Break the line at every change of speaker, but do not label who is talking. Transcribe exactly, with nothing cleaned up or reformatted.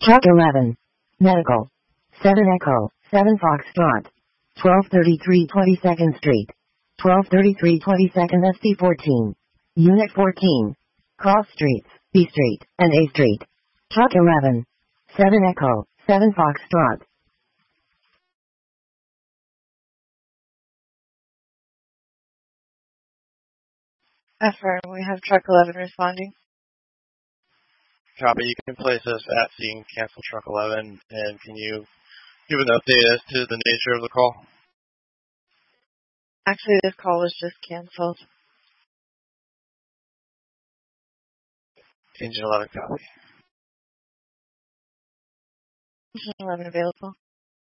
Truck eleven. Medical. seven Echo, seven Foxtrot. twelve thirty-three twenty-second Street. twelve thirty-three twenty-second S P fourteen. Unit fourteen. Cross Streets, B Street, and A Street. Truck eleven. seven Echo, seven Foxtrot.
Affirm, we have truck eleven responding.
Copy, you can place us at scene, cancel truck eleven, and can you give an update as to the nature of the call?
Actually, this call was just canceled.
Engine eleven, copy.
Engine eleven available.